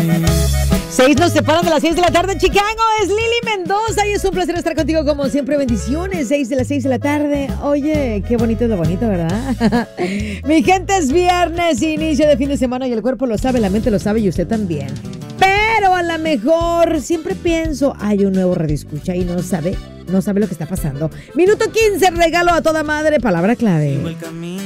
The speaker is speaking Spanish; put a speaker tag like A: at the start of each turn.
A: 6 nos separan de las 6 de la tarde en Chicago. Es Lili Mendoza y es un placer estar contigo como siempre. Bendiciones, 6 de la tarde. Oye, qué bonito es lo bonito, ¿verdad? Mi gente, es viernes, inicio de fin de semana y el cuerpo lo sabe, la mente lo sabe y usted también. Pero a lo mejor siempre pienso, hay un nuevo radioescucha y no sabe lo que está pasando. Minuto 15, regalo a toda madre, palabra clave.